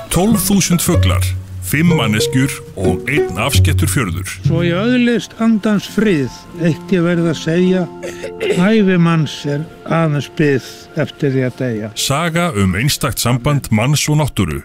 12.000 fuglar, 5 manneskjur og 1 afskettur fjörður. Svo ég öðlist andans frið, eitt ég verð að segja, ævi manns aðeins bið eftir því að deyja. Saga einstakt samband manns og náttúru.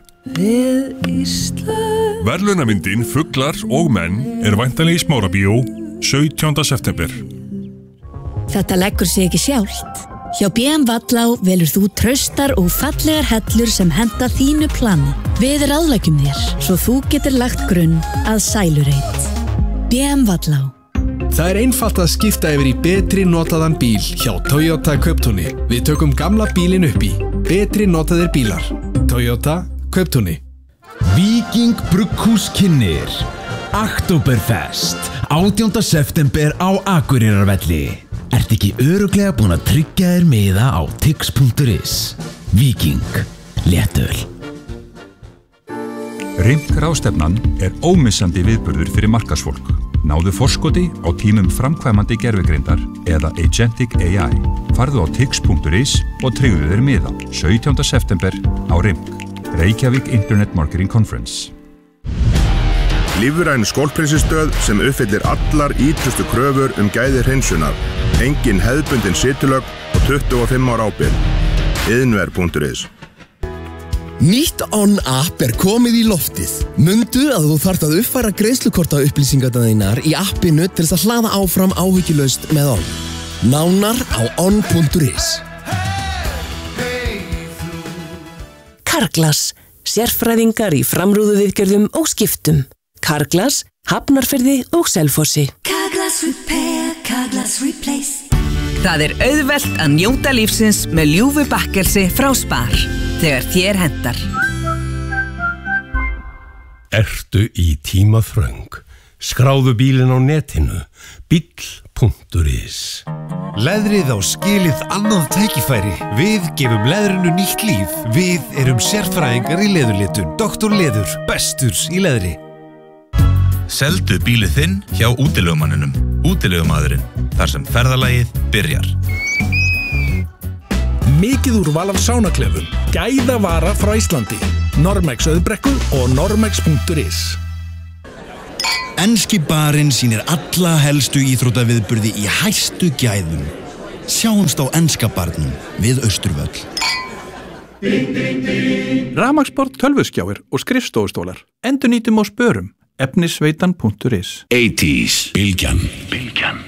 Verðlaunamyndin Fuglar og menn væntanleg í Smárabíó 17. september. Þetta leggur sig ekki sjálft. Hjá BM Vallá velur þú traustar og fallegar hellur sem henta þínu plani. Við ráðleggjum þér, svo þú getur lagt grunn að sælureit. BM Vallá. Það einfalt að skipta yfir í betri notaðan bíl hjá Toyota Kauptúni. Við tökum gamla bílinn upp í betri notaðir bílar. Toyota Kauptúni. Víking Brugghús kynnir Oktoberfest 18. september á Akureyrarvelli. Ertu ekki örugglega búin að tryggja þér miða á tix.is? Víking. Léttöl. Rimk-ráðstefnan ómissandi viðburður fyrir markaðsfólk. Náðu forskoti á tímum framkvæmandi gervigreindar eða Agentic AI. Farðu á tix.is og tryggðu þér miða 17. september á Rimk. Reykjavík Internet Marketing Conference. Lífræn skólprinsistöð sem uppfyllir allar ýtrustu kröfur gæði hreinsunar. Engin hefðbundin situlögn og 25 ára ábyrgð. Iðnver.is. Nýtt On-app komið í loftið. Mundu að þú þarft að uppfæra greiðslukorta upplýsingarnar þínar í appinu til þess að hlaða áfram áhyggjulaust með On. Nánar á on.is. Carglass, sérfræðingar í framrúðuviðgerðum og skiptum. Carglass, Hafnarfirði og Selfossi. Carglass Repair, Carglass Replace. Það auðvelt að njóta lífsins með ljúfu bakkelsi frá Spar. Þegar þér hentar. Ertu í tímaþröng? Skráðu bílinn á netinu. Bíll.is. Leðrið á skilið annað tækifæri. Við gefum leðrinu nýtt líf. Við sérfræðingar í leðurlitun. Dr. Leður, bestur í leðri. Seldu bílið þinn hjá útilegumanninum. Útilegumadurinn, þar sem ferðalagið byrjar. Mikið úrval af sánaklefum. Gæðavara frá Íslandi. Normex Auðbrekku og normex.is. Enski barinn sýnir alla helstu íþróttaviðburði í hæstu gæðum. Sjáumst á enska barnum við Austurvöll. Rafmagnsborð, tölvuskjáir og skrifstofustólar. Endurnýtum og spörum. Efnisveitan.is. 80s. Bylgjan.